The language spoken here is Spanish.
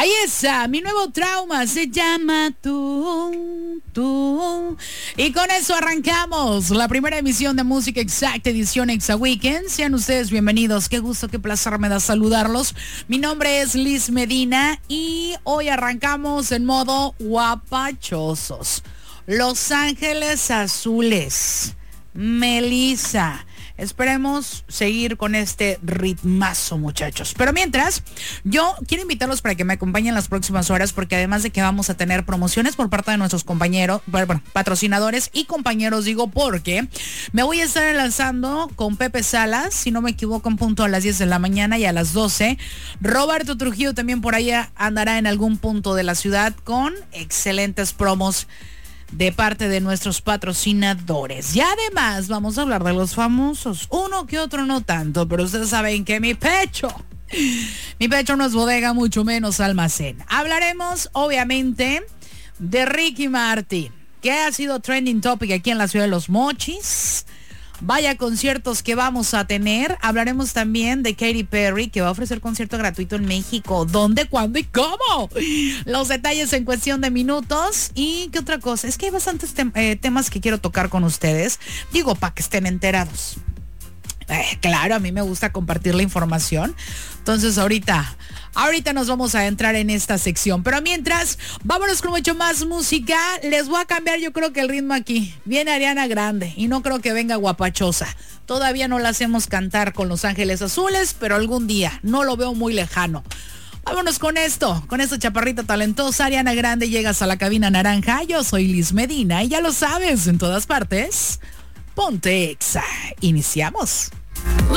Ahí está, mi nuevo trauma se llama Tú. Y con eso arrancamos la primera emisión de Música Exacta, edición Exa Weekend. Sean ustedes bienvenidos, qué gusto, qué placer me da saludarlos. Mi nombre es Liz Medina y hoy arrancamos en modo guapachosos. Los Ángeles Azules, Melissa. Esperemos seguir con este ritmazo, muchachos. Pero mientras, yo quiero invitarlos para que me acompañen las próximas horas, porque además de que vamos a tener promociones por parte de nuestros compañeros, bueno, patrocinadores y compañeros, digo, porque me voy a estar enlazando con Pepe Salas, si no me equivoco, en punto a las 10 de la mañana y a las 12. Roberto Trujillo también por allá andará en algún punto de la ciudad con excelentes promos de parte de nuestros patrocinadores. Y además vamos a hablar de los famosos. Uno que otro no tanto, pero ustedes saben que mi pecho no es bodega, mucho menos almacén. Hablaremos, obviamente, de Ricky Martin, que ha sido trending topic aquí en la ciudad de Los Mochis. Vaya conciertos que vamos a tener. Hablaremos también de Katy Perry, que va a ofrecer concierto gratuito en México. ¿Dónde, cuándo y cómo? Los detalles en cuestión de minutos. ¿Y qué otra cosa? Es que hay bastantes temas que quiero tocar con ustedes. Digo, para que estén enterados. Claro, a mí me gusta compartir la información. Entonces ahorita nos vamos a entrar en esta sección. Pero mientras, vámonos con mucho más música. Les voy a cambiar, yo creo que el ritmo aquí. Viene Ariana Grande y no creo que venga guapachosa. Todavía no la hacemos cantar con Los Ángeles Azules, pero algún día, no lo veo muy lejano. Vámonos con esta chaparrita talentosa. Ariana Grande, llegas a la cabina naranja. Yo soy Liz Medina y ya lo sabes, en todas partes, ponte Exa. Iniciamos.